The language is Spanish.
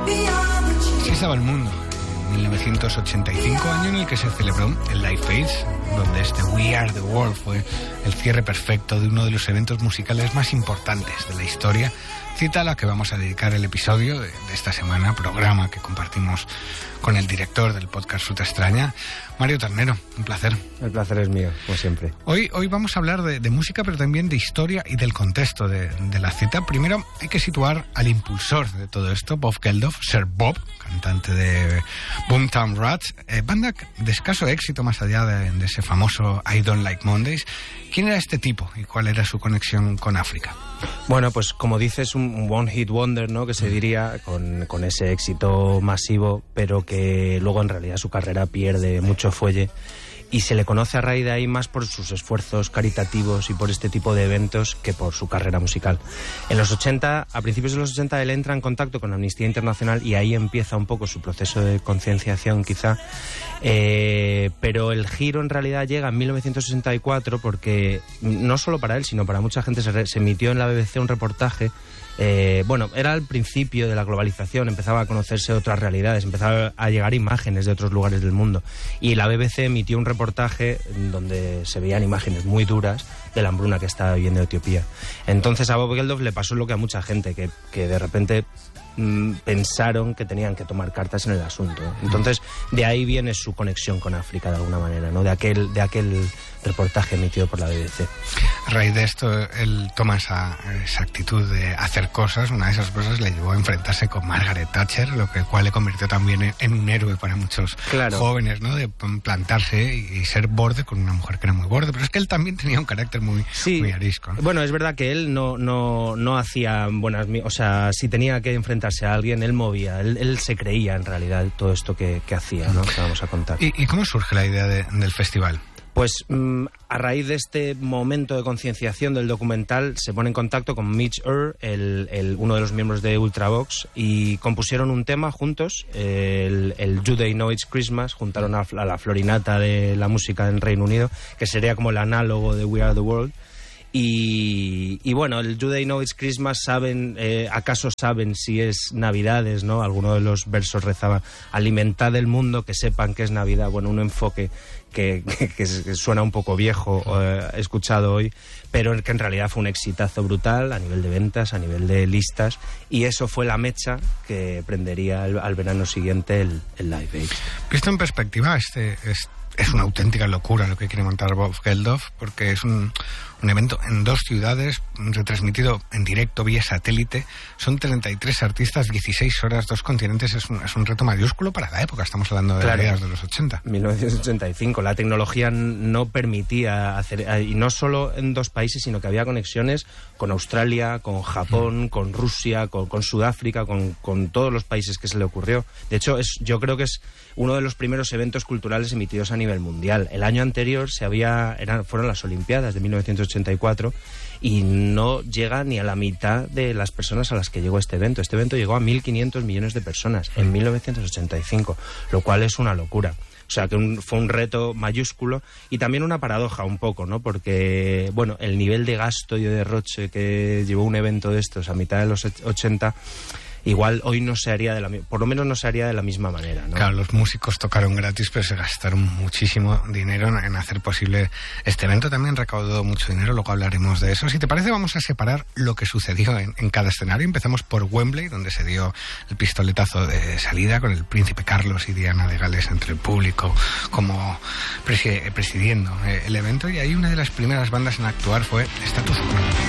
Así estaba el mundo en 1985, año en el que se celebró el Live Aid, donde este We Are The World fue el cierre perfecto de uno de los eventos musicales más importantes de la historia, cita a la que vamos a dedicar el episodio de esta semana, programa que compartimos con el director del podcast Fruta Extraña, Mario Ternero. Un placer. El placer es mío, como siempre. Hoy vamos a hablar de música, pero también de historia y del contexto de la cita. Primero hay que situar al impulsor de todo esto, Bob Geldof, Sir Bob, cantante de Boomtown Rats, banda de escaso éxito más allá de ese famoso I Don't Like Mondays. ¿Quién era este tipo y cuál era su conexión con África? Bueno, pues como dices, un one hit wonder, ¿no? Que se diría, con ese éxito masivo, pero que luego en realidad su carrera pierde mucho fuelle y se le conoce a raíz de ahí más por sus esfuerzos caritativos y por este tipo de eventos que por su carrera musical. En los 80, a principios de los 80, él entra en contacto con Amnistía Internacional y ahí empieza un poco su proceso de concienciación quizá, pero el giro en realidad llega en 1964 porque no solo para él, sino para mucha gente se emitió en la BBC un reportaje. Era el principio de la globalización, empezaba a conocerse otras realidades, empezaba a llegar imágenes de otros lugares del mundo y la BBC emitió un reportaje donde se veían imágenes muy duras de la hambruna que estaba viviendo Etiopía. Entonces a Bob Geldof le pasó lo que a mucha gente, que de repente pensaron que tenían que tomar cartas en el asunto. Actos de ahí viene su conexión con África de alguna manera, ¿no? De aquel reportaje emitido por la BBC. A raíz de esto, él toma esa actitud de hacer cosas. Una de esas cosas le llevó a enfrentarse con Margaret Thatcher, lo cual le convirtió también en un héroe para muchos jóvenes, ¿no? De plantarse y ser borde con una mujer que era muy borde. Pero es que él también tenía un carácter muy arisco, ¿no? Bueno, es verdad que él no hacía buenas... O sea, si tenía que enfrentarse a alguien, él movía. Él se creía, en realidad, todo esto que hacía, ¿no? Que vamos a contar. ¿Y cómo surge la idea del festival? Pues a raíz de este momento de concienciación del documental se pone en contacto con Mitch Ure, uno de los miembros de Ultravox, y compusieron un tema juntos, el Do They Know It's Christmas, juntaron a la florinata de la música en Reino Unido, que sería como el análogo de We Are The World. Y bueno, el Do They Know It's Christmas, ¿acaso saben si es Navidades, no? Alguno de los versos rezaba, alimentad el mundo, que sepan que es Navidad. Bueno, un enfoque que suena un poco viejo, escuchado hoy, pero que en realidad fue un exitazo brutal a nivel de ventas, a nivel de listas, y eso fue la mecha que prendería al verano siguiente el Live Aid. Visto en perspectiva, es una auténtica locura lo que quiere montar Bob Geldof, porque es un evento en 2 ciudades, retransmitido en directo vía satélite. Son 33 artistas, 16 horas, 2 continentes. Es un reto mayúsculo para la época. Estamos hablando de mediados de los 80. 1985. La tecnología no permitía hacer... Y no solo en 2 países, sino que había conexiones con Australia, con Japón, con Rusia, con Sudáfrica, con todos los países que se le ocurrió. De hecho, yo creo que es uno de los primeros eventos culturales emitidos a nivel mundial. El año anterior fueron las Olimpiadas de 1984 y no llega ni a la mitad de las personas a las que llegó este evento. Este evento llegó a 1.500 millones de personas en 1985, lo cual es una locura. O sea, que fue un reto mayúsculo y también una paradoja un poco, ¿no? Porque, bueno, el nivel de gasto y de derroche que llevó un evento de estos a mitad de los 80... igual hoy no se haría por lo menos no se haría de la misma manera, ¿no? Claro, los músicos tocaron gratis, pero se gastaron muchísimo dinero en hacer posible este evento. También recaudó mucho dinero, luego hablaremos de eso. Si te parece, vamos a separar lo que sucedió en cada escenario. Empezamos por Wembley, donde se dio el pistoletazo de salida con el príncipe Carlos y Diana de Gales entre el público como presidiendo el evento, y ahí una de las primeras bandas en actuar fue Status Quo.